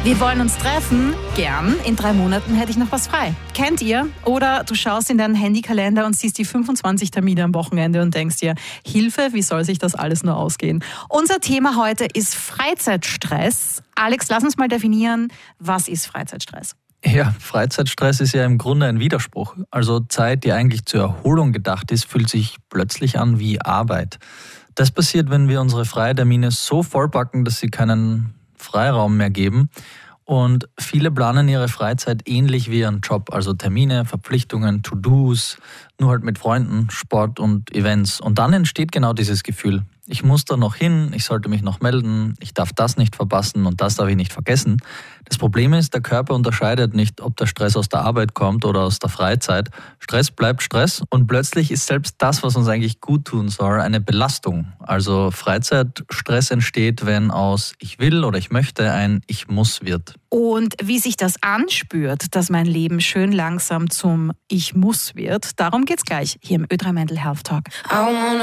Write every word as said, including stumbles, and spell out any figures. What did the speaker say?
Wir wollen uns treffen. Gern. In drei Monaten hätte ich noch was frei. Kennt ihr? Oder du schaust in deinen Handykalender und siehst die fünfundzwanzig Termine am Wochenende und denkst dir, Hilfe, wie soll sich das alles nur ausgehen? Unser Thema heute ist Freizeitstress. Alex, lass uns mal definieren, was ist Freizeitstress? Ja, Freizeitstress ist ja im Grunde ein Widerspruch. Also Zeit, die eigentlich zur Erholung gedacht ist, fühlt sich plötzlich an wie Arbeit. Das passiert, wenn wir unsere Freitermine so vollpacken, dass sie keinen Freiraum mehr geben. Und viele planen ihre Freizeit ähnlich wie ihren Job, also Termine, Verpflichtungen, To-Dos, nur halt mit Freunden, Sport und Events. Und dann entsteht genau dieses Gefühl. Ich muss da noch hin, ich sollte mich noch melden, ich darf das nicht verpassen und das darf ich nicht vergessen. Das Problem ist, der Körper unterscheidet nicht, ob der Stress aus der Arbeit kommt oder aus der Freizeit. Stress bleibt Stress und plötzlich ist selbst das, was uns eigentlich gut tun soll, eine Belastung. Also Freizeitstress entsteht, wenn aus ich will oder ich möchte ein ich muss wird. Und wie sich das anspürt, dass mein Leben schön langsam zum ich muss wird, darum geht's gleich hier im Ö drei Mendel Health Talk.